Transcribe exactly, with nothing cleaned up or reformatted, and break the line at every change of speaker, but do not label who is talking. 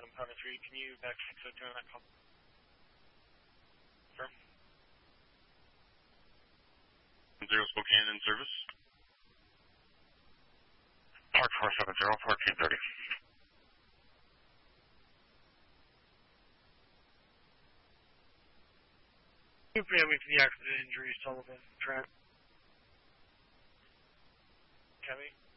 one Powder three, can you back to on that call? Sure.
Zero Spokane in service.
Park four seven zero, fourteen thirty.
Two family to the accident injury, Sullivan, Trent. Kevin?